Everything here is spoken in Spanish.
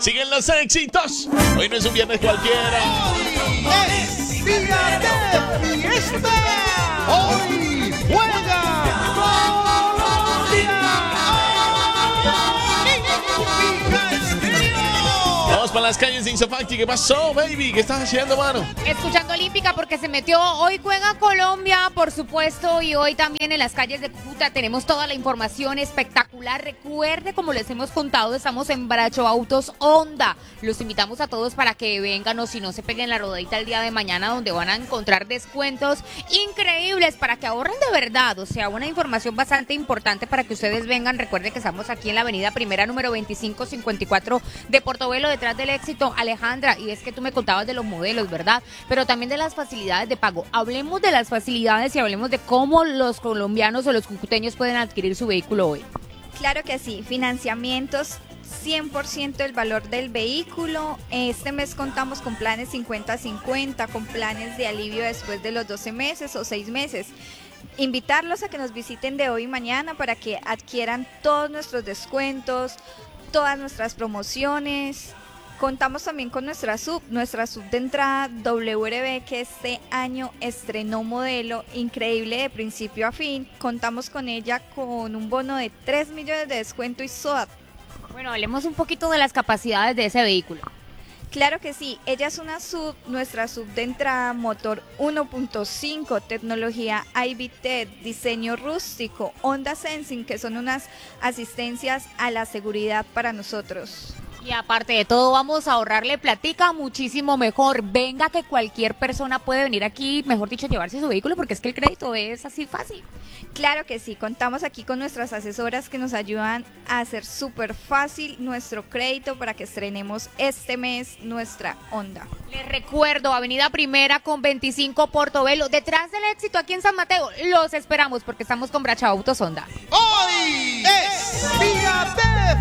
Siguen los éxitos. Hoy no es un viernes cualquiera. Hoy es día de fiesta. Hoy juega Colombia. Vamos para las calles de Insofacti. ¿Qué pasó, baby? ¿Qué estás haciendo, mano? Escuchando Olímpica porque se metió. Hoy juega Colombia, por supuesto, y hoy también en las calles de Cúcuta tenemos toda la información espectacular. Recuerde, como les hemos contado, estamos en Bracho Autos Honda. Los invitamos a todos para que vengan o si no se peguen la rodadita el día de mañana, donde van a encontrar descuentos increíbles para que ahorren de verdad. O sea, una información bastante importante para que ustedes vengan. Recuerde que estamos aquí en la avenida Primera, número 2554 de Portobelo, detrás del Éxito, Alejandra. Y es que tú me contabas de los modelos, ¿verdad? Pero también de las facilidades de pago. Hablemos de las facilidades y hablemos de cómo los colombianos o los cucuteños pueden adquirir su vehículo hoy. Claro que sí, financiamientos 100% del valor del vehículo. Este mes contamos con planes 50-50, con planes de alivio después de los 12 meses o 6 meses. Invitarlos a que nos visiten de hoy y mañana para que adquieran todos nuestros descuentos, todas nuestras promociones. Contamos también con nuestra sub de entrada WRB, que este año estrenó modelo increíble de principio a fin. Contamos con ella con un bono de 3 millones de descuento y SOAT. Bueno, hablemos un poquito de las capacidades de ese vehículo. Claro que sí, ella es una sub, nuestra sub de entrada, motor 1.5, tecnología IVT, diseño rústico, Honda Sensing, que son unas asistencias a la seguridad para nosotros. Y aparte de todo, vamos a ahorrarle platica muchísimo mejor. Venga, que cualquier persona puede venir aquí, mejor dicho, llevarse su vehículo, porque es que el crédito es así fácil. Claro que sí, contamos aquí con nuestras asesoras que nos ayudan a hacer súper fácil nuestro crédito para que estrenemos este mes nuestra Honda. Les recuerdo, avenida Primera con 25 Portobelo, detrás del Éxito aquí en San Mateo. Los esperamos porque estamos con Bracho Autos Honda. Hoy es día de